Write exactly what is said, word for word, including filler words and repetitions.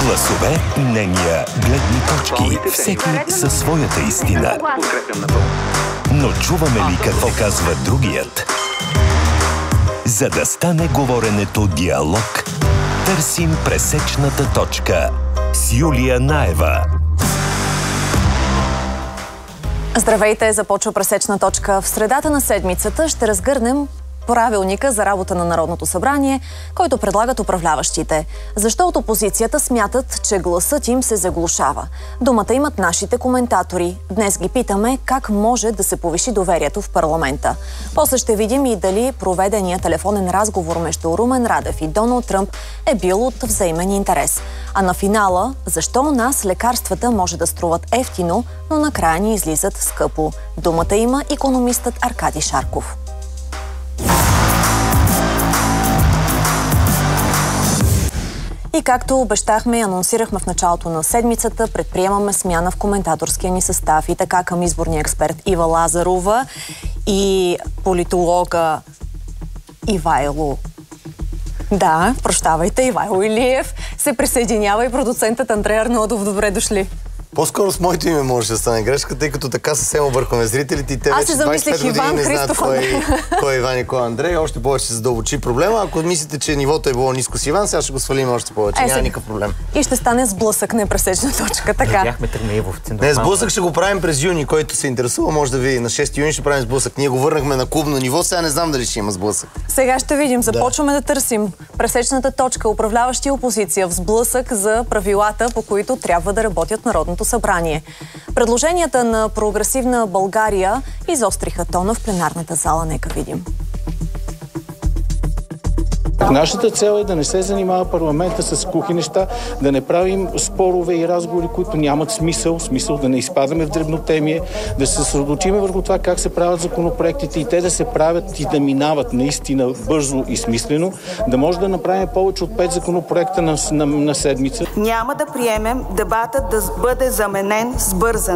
Гласове, мнения, гледни точки, всеки със своята истина. Но чуваме ли какво казва другият? За да стане говоренето диалог, търсим пресечната точка с Юлия Наева. Здравейте! Започва пресечна точка. В средата на седмицата ще разгърнем правилника за работа на Народното събрание, който предлагат управляващите. Защо от опозицията смятат, че гласът им се заглушава? Думата имат нашите коментатори. Днес ги питаме как може да се повиши доверието в парламента. После ще видим и дали проведения телефонен разговор между Румен Радев и Доналд Тръмп е бил от взаимен интерес. А на финала, защо у нас лекарствата може да струват ефтино, но накрая ни излизат скъпо? Думата има икономистът Аркадий Шарков. И както обещахме и анонсирахме в началото на седмицата, предприемаме смяна в коментаторския ни състав. И така към изборния експерт Ива Лазарова и политолога Ивайло. Да, прощавайте, Ивайло Илиев. Се присъединява и продуцентът Андрей Арнодов. Добре дошли. По-скоро с моето име може да стане грешка, тъй като така съвсем объркваме зрителите и те вече двайсет и пет години не знаят кой, кой е Иван и кой е Андрей. Още повече се задълбочи проблема. Ако мислите, че нивото е било ниско с Иван, сега ще го свалим още повече. Е, няма никакъв проблем. И ще стане сблъсък, не пресечна точка. Така. Бяхме тръгнали. Не, сблъсък ще го правим през юни, който се интересува, може да види. На шести юни ще правим сблъсък. Ние го върнахме на клубно ниво, сега не знам дали ще има сблъсък. Сега ще видим. Започваме да, да търсим пресечната точка. Управляващи опозиция в сблъсък за правилата, по които трябва да работят Народното събрание. Предложенията на Прогресивна България изостриха тона в пленарната зала. Нека видим. Нашата цел е да не се занимава парламента с кухи неща, да не правим спорове и разговори, които нямат смисъл, смисъл да не изпадаме в дребнотемие, да се съсредоточим върху това как се правят законопроектите и те да се правят и да минават наистина бързо и смислено, да може да направим повече от пет законопроекта на, на, на седмица. Няма да приемем дебатът да бъде заменен с бързане.